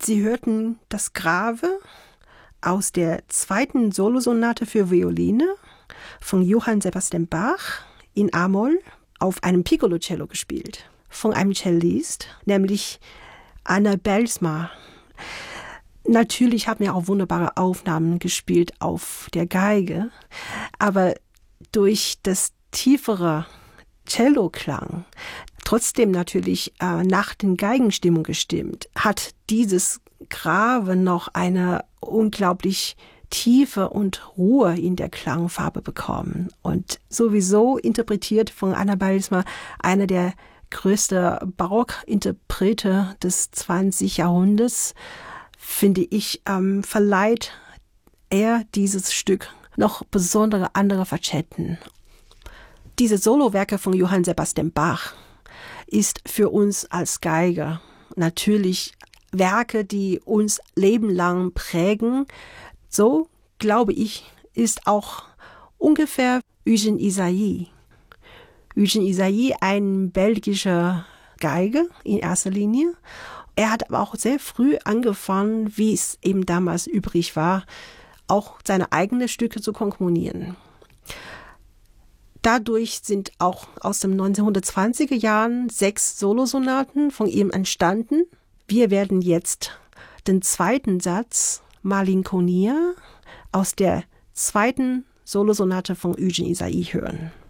Sie hörten das Grave aus der zweiten Solosonate für Violine von Johann Sebastian Bach in A-Moll auf einem Piccolo-Cello gespielt, von einem Cellist, nämlich Anna Belsma. Natürlich haben wir auch wunderbare Aufnahmen gespielt auf der Geige, aber durch das tiefere Cello-Klang, trotzdem natürlich nach den Geigenstimmung gestimmt, hat dieses Grave noch eine unglaublich Tiefe und Ruhe in der Klangfarbe bekommen. Und sowieso interpretiert von Anna Belsma, einer der größten Barockinterprete des 20. Jahrhunderts, finde ich, verleiht er dieses Stück noch besondere andere Facetten. Diese Solowerke von Johann Sebastian Bach ist für uns als Geiger natürlich Werke, die uns lebenlang prägen. So, glaube ich, ist auch ungefähr Eugène Ysaÿe. Eugène Ysaÿe, ein belgischer Geiger in erster Linie. Er hat aber auch sehr früh angefangen, wie es eben damals übrig war, auch seine eigenen Stücke zu komponieren. Dadurch sind auch aus den 1920er Jahren 6 Solosonaten von ihm entstanden. Wir werden jetzt den zweiten Satz Malinconia aus der zweiten Solosonate von Eugène Ysaÿe hören.